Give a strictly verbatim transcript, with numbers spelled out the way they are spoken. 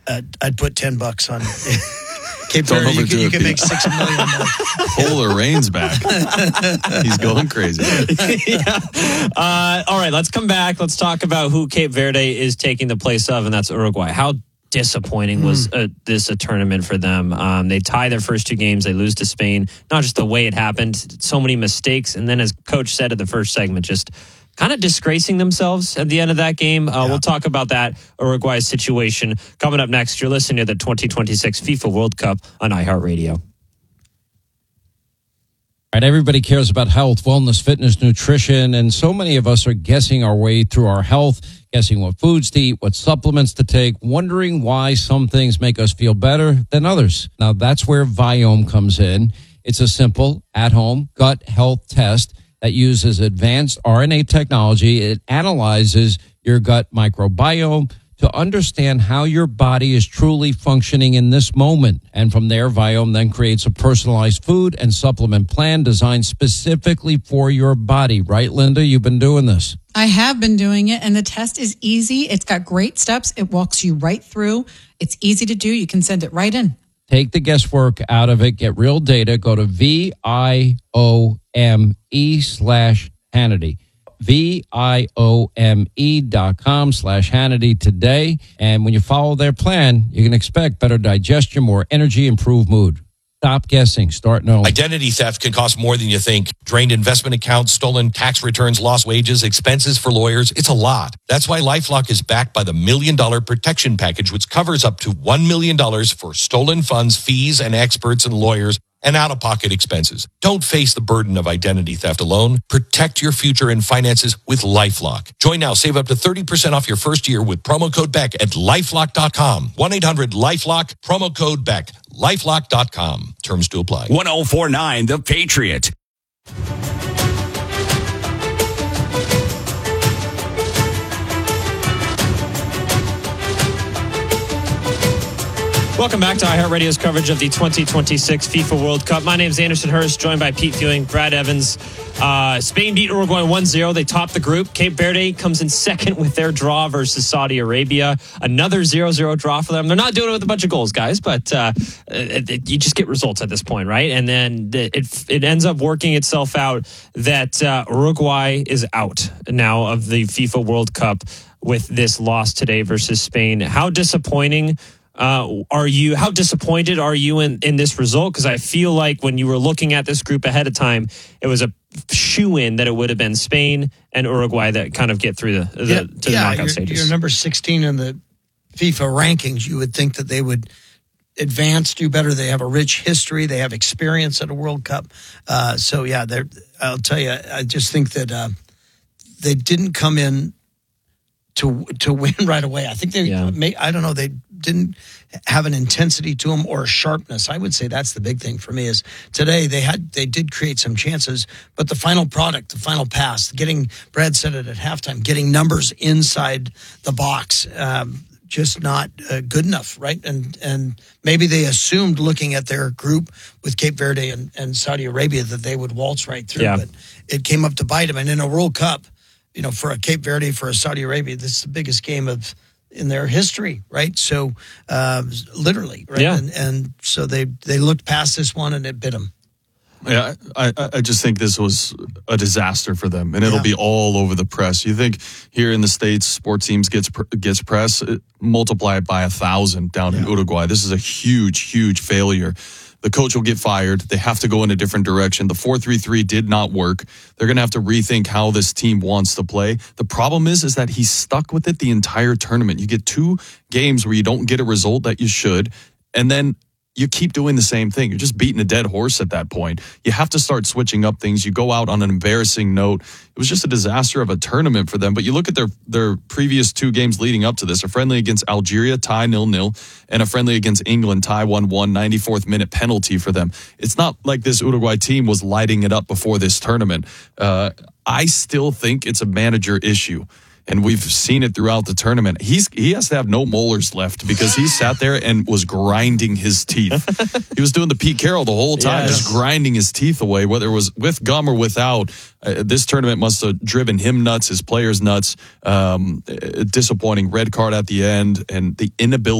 uh, I'd put ten bucks on Cape Verde. You, could, you could make six million. Polar Rain's back. He's going crazy. yeah. uh, all right, let's come back. Let's talk about who Cape Verde is taking the place of, and that's Uruguay. How disappointing was uh, this a tournament for them? Um, they tie their first two games. They lose to Spain. Not just the way it happened, so many mistakes. And then as Coach said at the first segment, just kind of disgracing themselves at the end of that game. Uh, yeah. We'll talk about that Uruguay situation coming up next. You're listening to the twenty twenty-six FIFA World Cup on iHeartRadio. All right, everybody cares about health, wellness, fitness, nutrition, and so many of us are guessing our way through our health, guessing what foods to eat, what supplements to take, wondering why some things make us feel better than others. Now, that's where Viome comes in. It's a simple, at-home gut health test that uses advanced R N A technology. It analyzes your gut microbiome to understand how your body is truly functioning in this moment. And from there, Viome then creates a personalized food and supplement plan designed specifically for your body. Right, Linda? You've been doing this. I have been doing it, and the test is easy. It's got great steps. It walks you right through. It's easy to do. You can send it right in. Take the guesswork out of it. Get real data. Go to V I O M E slash Hannity. V I O M E dot com slash Hannity today. And when you follow their plan, you can expect better digestion, more energy, improved mood. Stop guessing. Start knowing. Identity theft can cost more than you think. Drained investment accounts, stolen tax returns, lost wages, expenses for lawyers. It's a lot. That's why LifeLock is backed by the Million Dollar Protection Package, which covers up to one million dollars for stolen funds, fees, and experts and lawyers, and out-of-pocket expenses. Don't face the burden of identity theft alone. Protect your future and finances with LifeLock. Join now. Save up to thirty percent off your first year with promo code Beck at lifelock dot com. one eight hundred lifelock, promo code Beck. lifelock dot com. Terms to apply. one oh four point nine The Patriot. Welcome back to iHeartRadio's coverage of the twenty twenty-six FIFA World Cup. My name is Anderson Hurst, joined by Pete Fewing, Brad Evans. Uh, Spain beat Uruguay one zero. They topped the group. Cape Verde comes in second with their draw versus Saudi Arabia. Another zero zero draw for them. They're not doing it with a bunch of goals, guys, but uh, it, it, you just get results at this point, right? And then it it ends up working itself out that uh, Uruguay is out now of the FIFA World Cup with this loss today versus Spain. How disappointing Uh, are you, how disappointed are you in, in this result? Because I feel like when you were looking at this group ahead of time, it was a shoo-in that it would have been Spain and Uruguay that kind of get through the, the yeah, to the yeah, knockout you're, stages. You're number sixteen in the FIFA rankings. You would think that they would advance, do better. They have a rich history. They have experience at a World Cup. Uh, so, yeah, they're, I'll tell you, I just think that uh, they didn't come in to to win right away. I think they, yeah. may, I don't know, they didn't have an intensity to them or a sharpness. I would say that's the big thing for me is today they had, they did create some chances, but the final product, the final pass, getting, Brad said it at halftime, getting numbers inside the box, um, just not uh, good enough, right? And and maybe they assumed looking at their group with Cape Verde and, and Saudi Arabia that they would waltz right through, yeah. but it came up to bite them. And in a World Cup, you know, for a Cape Verde, for a Saudi Arabia, this is the biggest game of in their history, right? So, uh, literally, right? Yeah. And, and so they they looked past this one and it bit them. Yeah, I, I just think this was a disaster for them, and it'll yeah. be all over the press. You think here in the States, sports teams gets gets press, multiply it by a thousand down yeah. in Uruguay. This is a huge, huge failure. The coach will get fired. They have to go in a different direction. The four three three did not work. They're going to have to rethink how this team wants to play. The problem is, is that he's stuck with it the entire tournament. You get two games where you don't get a result that you should, and then you keep doing the same thing. You're just beating a dead horse at that point. You have to start switching up things. You go out on an embarrassing note. It was just a disaster of a tournament for them. But you look at their their previous two games leading up to this, a friendly against Algeria, tie nil nil, and a friendly against England, tie one one, ninety-fourth minute penalty for them. It's not like this Uruguay team was lighting it up before this tournament. Uh, I still think it's a manager issue. And we've seen it throughout the tournament. He's He has to have no molars left because he sat there and was grinding his teeth. He was doing the Pete Carroll the whole time, yes. just grinding his teeth away, whether it was with gum or without. Uh, this tournament must have driven him nuts, his players nuts. Um, disappointing red card at the end and the inability